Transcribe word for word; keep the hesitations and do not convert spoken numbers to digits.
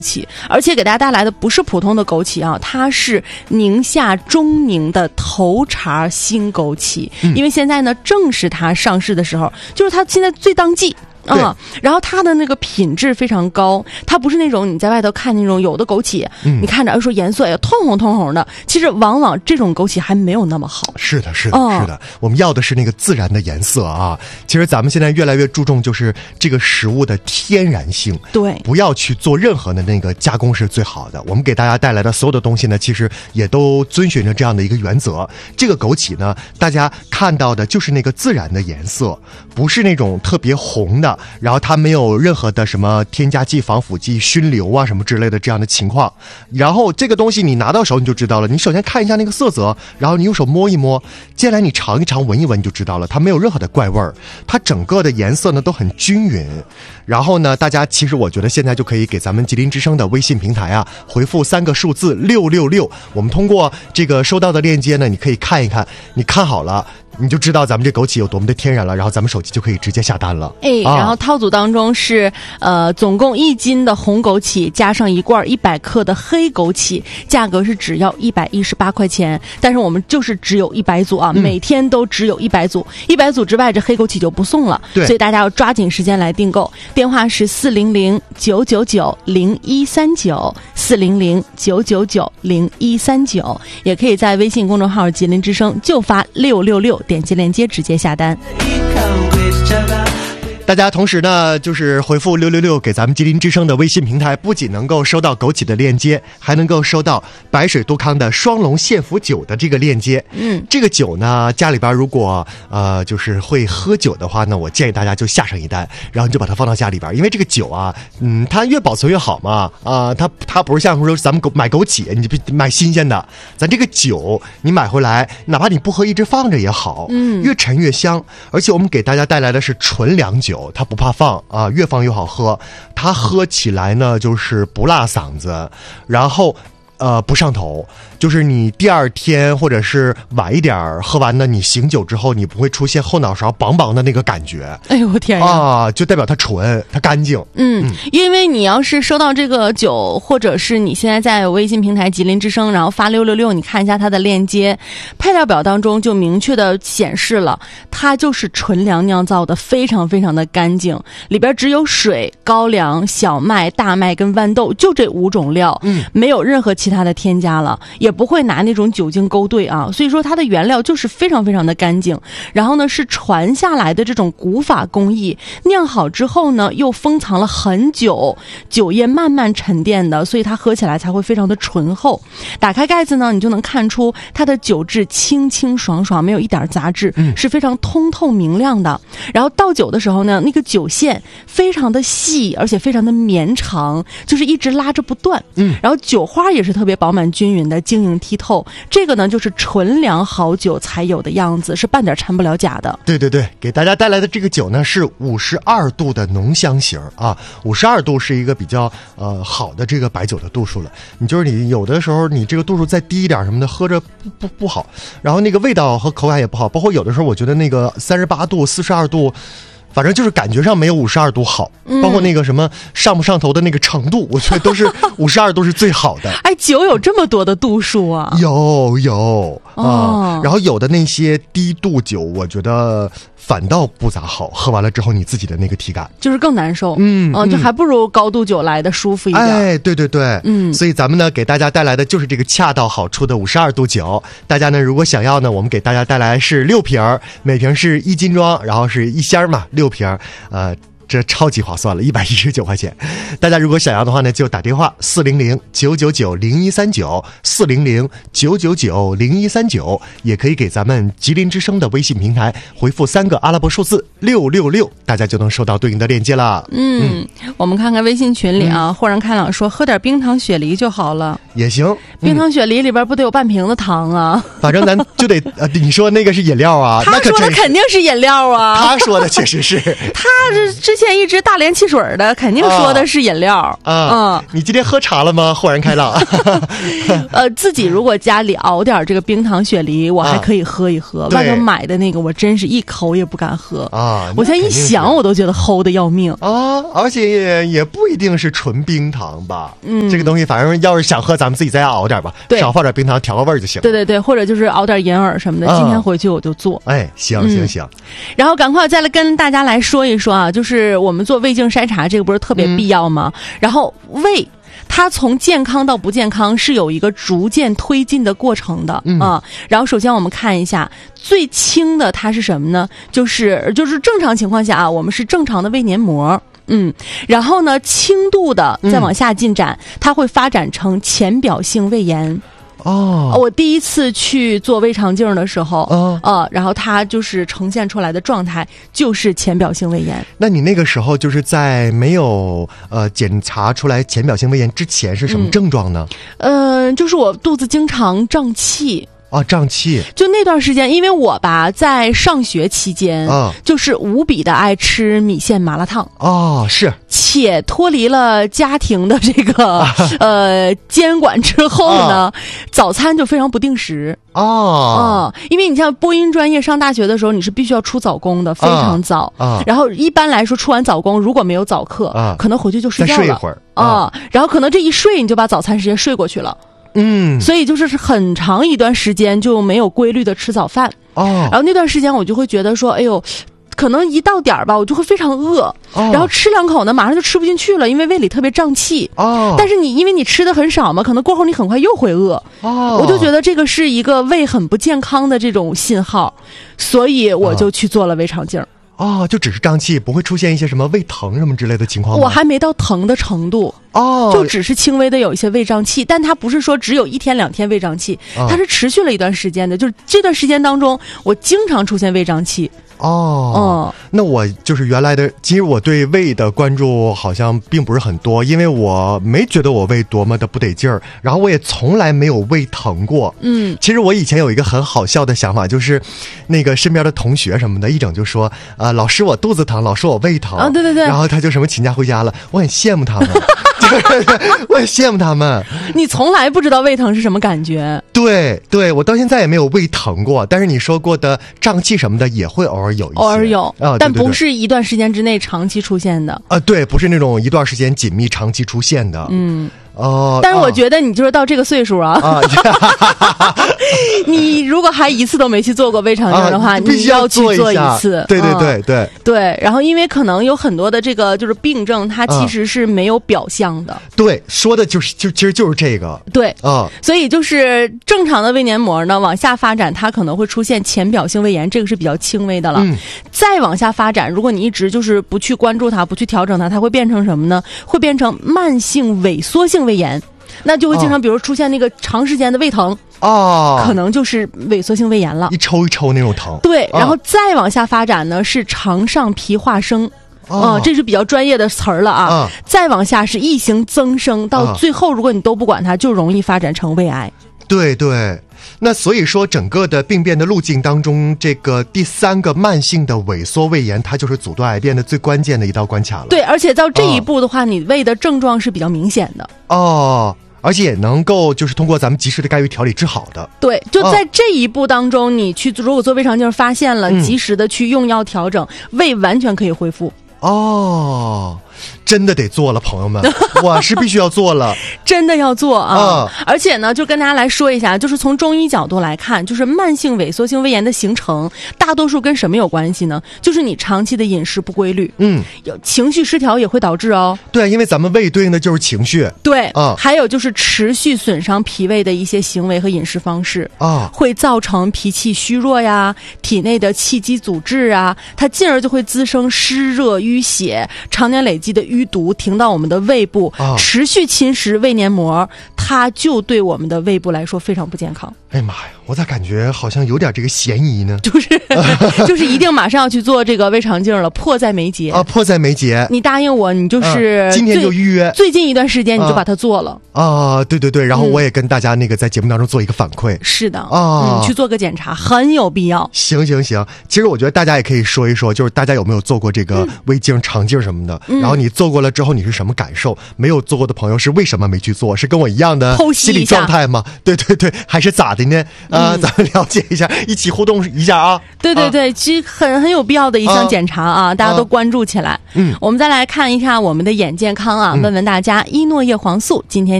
枸，而且给大家带来的不是普通的枸杞啊，它是宁夏中宁的头茬新枸杞、嗯、因为现在呢正是它上市的时候，就是它现在最当季嗯，然后它的那个品质非常高，它不是那种你在外头看那种有的枸杞、嗯、你看着说颜色也通红通红的，其实往往这种枸杞还没有那么好。 是的是的、哦、是的，我们要的是那个自然的颜色啊。其实咱们现在越来越注重就是这个食物的天然性， 对， 不要去做任何的那个加工是最好的。我们给大家带来的所有的东西呢，其实也都遵循着这样的一个原则。这个枸杞呢，大家看到的就是那个自然的颜色，不是那种特别红的，然后它没有任何的什么添加剂、防腐剂、熏留啊什么之类的这样的情况。然后这个东西你拿到手你就知道了，你首先看一下那个色泽，然后你用手摸一摸，接下来你尝一尝、闻一闻你就知道了，它没有任何的怪味儿，它整个的颜色呢都很均匀。然后呢，大家其实我觉得现在就可以给咱们吉林之声的微信平台啊，回复三个数字六六六，我们通过这个收到的链接呢，你可以看一看，你看好了你就知道咱们这枸杞有多么的天然了，然后咱们手机就可以直接下单了。 哎，啊、然后套组当中是呃总共一斤的红枸杞加上一罐一百克的黑枸杞，价格是只要一百一十八块钱，但是我们就是只有一百组啊、嗯，每天都只有一百组，一百组之外这黑枸杞就不送了， 对， 所以大家要抓紧时间来订购。电话是四零零九九九零一三九四零零九九九零一三九，也可以在微信公众号吉林之声就发六六六。点击链接直接下单。 大家同时呢，就是回复六六六给咱们吉林之声的微信平台，不仅能够收到枸杞的链接，还能够收到白水杜康的双龙献福酒的这个链接。嗯，这个酒呢，家里边如果呃就是会喝酒的话呢，我建议大家就下上一单，然后你就把它放到家里边，因为这个酒啊，嗯，它越保存越好嘛，啊、呃，它它不是像说咱们买枸杞，你就买新鲜的，咱这个酒你买回来，哪怕你不喝，一直放着也好，嗯，越陈越香，而且我们给大家带来的是纯粮酒。它不怕放啊，越放越好喝。它喝起来呢，就是不辣嗓子，然后呃不上头，就是你第二天或者是晚一点喝完呢，你醒酒之后，你不会出现后脑勺梆梆的那个感觉。 哎呦我天呀！ 啊，就代表它纯，它干净。 嗯，嗯因为你要是收到这个酒，或者是你现在在微信平台吉林之声，然后发六六六，你看一下它的链接，配料表当中就明确的显示了，它就是纯粮酿造的，非常非常的干净，里边只有水、高粱、小麦、大麦跟豌豆，就这五种料，嗯，没有任何其他的添加了，也不会拿那种酒精勾兑啊，所以说它的原料就是非常非常的干净。然后呢，是传下来的这种古法工艺，酿好之后呢，又封藏了很久，酒液慢慢沉淀的，所以它喝起来才会非常的醇厚。打开盖子呢，你就能看出它的酒质清清爽爽，没有一点杂质，嗯，是非常通透明亮的。然后倒酒的时候呢，那个酒线非常的细，而且非常的绵长，就是一直拉着不断。嗯，然后酒花也是特别饱满均匀的，晶莹剔透。这个呢，就是纯粮好酒才有的样子，是半点掺不了假的。 对对对，给大家带来的这个酒呢是五十二度的浓香型啊，五十二度是一个比较呃好的这个白酒的度数了。你就是你有的时候你这个度数再低一点什么的，喝着不不不好，然后那个味道和口感也不好，包括有的时候我觉得那个三十八度、四十二度。反正就是感觉上没有五十二度好，包括那个什么上不上头的那个程度，我觉得都是五十二度是最好的。 哎，酒有这么多的度数啊？ 有有啊、哦呃，然后有的那些低度酒，我觉得反倒不咋好，喝完了之后你自己的那个体感就是更难受。 嗯， 嗯，就还不如高度酒来的舒服一点。 哎，对对对，嗯，所以咱们呢给大家带来的就是这个恰到好处的五十二度酒。大家呢如果想要呢，我们给大家带来是六瓶，每瓶是一斤装，然后是一箱嘛。六瓶，呃，这超级划算了，一百一十九块钱。大家如果想要的话呢，就打电话四零零九九九零一三九四零零九九九零一三九，也可以给咱们吉林之声的微信平台回复三个阿拉伯数字六六六，大家就能收到对应的链接了。 嗯，嗯我们看看微信群里啊，豁然开朗说喝点冰糖雪梨就好了， 也行。 冰糖雪梨里边不得有半瓶子糖啊？ 反正咱就得呃，你说那个是饮料啊？ 他说的肯定是饮料啊。 他说的确实是。 他这之前一直大连汽水的，肯定说的是饮料啊。嗯，你今天喝茶了吗？豁然开朗。 呃，自己如果家里熬点这个冰糖雪梨，我还可以喝一喝。啊、外头买的那个，我真是一口也不敢喝啊！我现在一想，我都觉得齁的要命啊！而且也也不一定是纯冰糖吧？嗯，这个东西反正要是想喝，咱们自己在家熬点吧，少放点冰糖调个味儿就行了。 对对对，或者就是熬点银耳什么的。啊、今天回去我就做。 哎，行行行、嗯。 然后赶快再来跟大家来说一说啊，就是我们做胃镜筛查，这个不是特别必要吗？嗯、然后胃。它从健康到不健康是有一个逐渐推进的过程的、嗯、啊。然后首先我们看一下最轻的它是什么呢？就是就是正常情况下啊，我们是正常的胃黏膜。嗯，然后呢，轻度的再往下进展，嗯、它会发展成浅表性胃炎。哦，我第一次去做胃肠镜的时候，哦，呃，然后它就是呈现出来的状态就是浅表性胃炎。 那你那个时候就是在没有呃检查出来浅表性胃炎之前是什么症状呢？ 嗯、呃，就是我肚子经常胀气。 啊，胀气！ 就那段时间，因为我吧在上学期间，啊，就是无比的爱吃米线麻辣烫。 哦，是。 且脱离了家庭的这个、啊、呃监管之后呢、啊，早餐就非常不定时。哦，嗯，因为你像播音专业上大学的时候，你是必须要出早工的，非常早。啊，然后一般来说出完早工，如果没有早课，啊，可能回去就睡觉了。 再睡一会儿。 啊，啊然后可能这一睡你就把早餐时间睡过去了。嗯，所以就是很长一段时间就没有规律的吃早饭哦，然后那段时间我就会觉得说，哎呦，可能一到点儿吧，我就会非常饿，哦，然后吃两口呢，马上就吃不进去了，因为胃里特别胀气哦。但是你因为你吃的很少嘛，可能过后你很快又会饿哦。我就觉得这个是一个胃很不健康的这种信号，所以我就去做了胃肠镜。 哦，就只是胀气，不会出现一些什么胃疼什么之类的情况吗？ 我还没到疼的程度哦，就只是轻微的有一些胃胀气，但它不是说只有一天两天胃胀气，哦，它是持续了一段时间的，就是这段时间当中，我经常出现胃胀气。 哦，嗯，那我就是原来的，其实我对胃的关注好像并不是很多，因为我没觉得我胃多么的不得劲儿，然后我也从来没有胃疼过。嗯，其实我以前有一个很好笑的想法，就是那个身边的同学什么的，一整就说啊、呃，老师我肚子疼，老师我胃疼啊，对对对，然后他就什么请假回家了，我很羡慕他们。我很羡慕他们。 你从来不知道胃疼是什么感觉？ 对对，我到现在也没有胃疼过，但是你说过的胀气什么的也会偶尔有一些， 偶尔有啊， 但不是一段时间之内长期出现的啊，对，不是那种一段时间紧密长期出现的，嗯。哦， 但是我觉得你就是到这个岁数啊，啊你如果还一次都没去做过胃肠镜的话，啊， 你要去做一次。 对对对对， 嗯，对。然后因为可能有很多的这个就是病症，它其实是没有表象的。啊， 对，说的就是就其实就是这个。 对啊，所以就是正常的胃黏膜呢往下发展，它可能会出现浅表性胃炎，这个是比较轻微的了。嗯，再往下发展，如果你一直就是不去关注它，不去调整它，它会变成什么呢？会变成慢性萎缩性胃炎，那就会经常比如出现那个长时间的胃疼哦，可能就是萎缩性胃炎了， 一抽一抽那种疼。 对，然后再往下发展呢是肠上皮化生。哦，这是比较专业的词儿了啊。啊再往下是异型增生，到最后如果你都不管它，就容易发展成胃癌。 对对，那所以说整个的病变的路径当中，这个第三个慢性的萎缩胃炎，它就是阻断癌变的最关键的一道关卡了。 对，而且到这一步的话，哦，你胃的症状是比较明显的哦，而且也能够就是通过咱们及时的干预调理治好的。 对，就在这一步当中，哦，你去如果做胃肠镜发现了，嗯，及时的去用药调整，胃完全可以恢复。 哦，真的得做了，朋友们，我是必须要做了， 真的要做啊！哦，而且呢，就跟大家来说一下，就是从中医角度来看，就是慢性萎缩性胃炎的形成，大多数跟什么有关系呢？就是你长期的饮食不规律，嗯，有情绪失调也会导致哦。 对，因为咱们胃对应的就是情绪。 对啊，还有就是持续损伤脾胃的一些行为和饮食方式啊，会造成脾气虚弱呀，体内的气机阻滞啊，它进而就会滋生湿热淤血，常年累积的淤毒停到我们的胃部，哦，持续侵蚀胃黏膜，它它就对我们的胃部来说非常不健康。 哎呀妈呀，我咋感觉好像有点这个嫌疑呢？ 就是就是一定马上要去做这个胃肠镜了，迫在眉睫啊！迫在眉睫， 你答应我，你就是、 啊、今天就预约， 最近一段时间你就把它做了啊！对对对，然后我也跟大家那个在节目当中做一个反馈， 嗯、是的啊、 嗯，去做个检查很有必要。 行行行，其实我觉得大家也可以说一说，就是大家有没有做过这个胃镜、肠镜什么的、嗯，然后你做过了之后你是什么感受？没有做过的朋友是为什么没去做？是跟我一样的心理状态吗？对对对，还是咋的呢？啊、呃嗯，咱们了解一下，一起互动一下啊！ 对对对，啊、其实很很有必要的一项检查啊，啊大家都关注起来。嗯，我们再来看一下我们的眼健康啊，嗯、问问大家，依诺叶黄素今天